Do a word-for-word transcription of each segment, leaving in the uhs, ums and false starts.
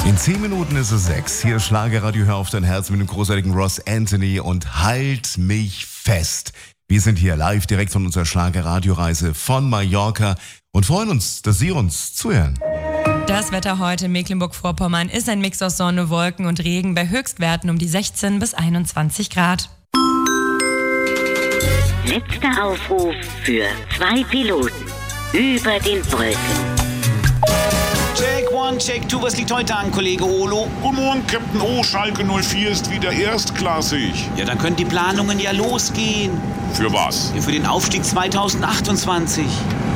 In zehn Minuten ist es sechs. Hier ist Schlagerradio, hör auf dein Herz mit dem großartigen Ross Anthony und halt mich fest. Wir sind hier live direkt von unserer Schlagerradioreise von Mallorca und freuen uns, dass Sie uns zuhören. Das Wetter heute in Mecklenburg-Vorpommern ist ein Mix aus Sonne, Wolken und Regen bei Höchstwerten um die sechzehn bis einundzwanzig Grad. Letzter Aufruf für zwei Piloten über den Wolken. Check one, check two, was liegt heute an, Kollege Olo? Guten Morgen, Captain O. Schalke null vier ist wieder erstklassig. Ja, dann können die Planungen ja losgehen. Für was? Ja, für den Aufstieg zweitausendachtundzwanzig.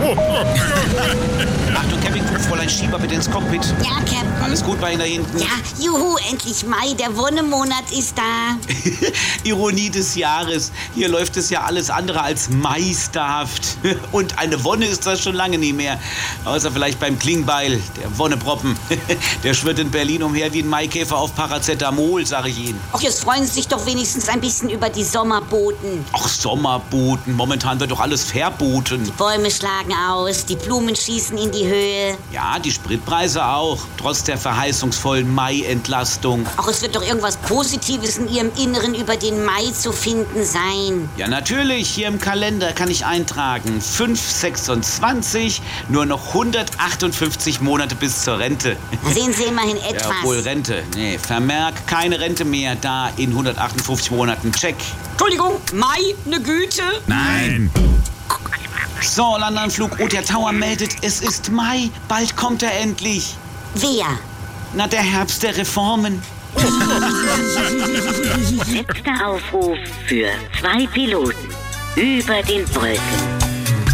Achtung, Campingflug, Fräulein Schieber, bitte ins Cockpit. Ja, Captain. Alles gut bei Ihnen da hinten? Ja, juhu, endlich Mai, der Wonnemonat ist da. Ironie des Jahres. Hier läuft es ja alles andere als meisterhaft. Und eine Wonne ist das schon lange nie mehr. Außer vielleicht beim Klingbeil, der Wonneproppen. Der schwirrt in Berlin umher wie ein Maikäfer auf Paracetamol, sag ich Ihnen. Ach, jetzt freuen Sie sich doch wenigstens ein bisschen über die Sommerboten. Ach, Sommerboten. Momentan wird doch alles verboten. Die Bäume schlagen aus, die Blumen schießen in die Höhe. Ja, die Spritpreise auch. Trotz der verheißungsvollen Mai-Entlastung. Ach, es wird doch irgendwas Positives in Ihrem Inneren über den Mai zu finden sein. Ja, natürlich. Hier im Kalender kann ich eintragen. fünf sechsundzwanzig, nur noch hundertachtundfünfzig Monate bis zur Rente. Da sehen Sie immerhin etwas. Ja, wohl Rente. Nee, Vermerk, keine Rente mehr da in hundertachtundfünfzig Monaten. Check. Entschuldigung, Mai, ne Güte? Nein. So, Landanflug, O T R Tower meldet, es ist Mai. Bald kommt er endlich. Wer? Na, der Herbst der Reformen. Letzter Aufruf für zwei Piloten über den Wolken.